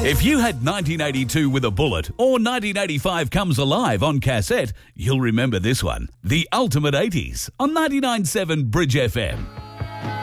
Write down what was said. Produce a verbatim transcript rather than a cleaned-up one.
If you had nineteen eighty-two with a bullet or nineteen eighty-five comes alive on cassette, you'll remember this one. The Ultimate eighties on ninety-nine point seven Bridge F M.